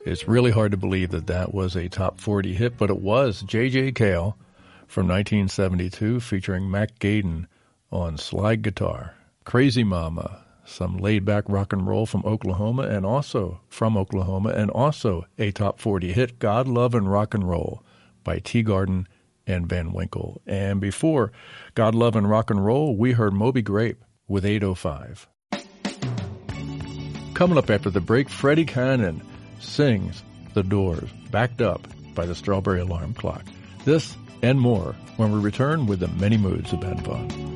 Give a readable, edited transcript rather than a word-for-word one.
It's really hard to believe that that was a top 40 hit, but it was. J.J. Cale from 1972 featuring Mac Gaden on slide guitar. Crazy Mama, some laid-back rock and roll from Oklahoma and also a top 40 hit, God, Love, and Rock and Roll by Teagarden and Van Winkle. And before God, Love, and Rock and Roll, we heard Moby Grape with 805. Coming up after the break, Freddie Cannon sings The Doors, backed up by the Strawberry Alarm Clock. This and more when we return with the many moods of Ben Vaughn.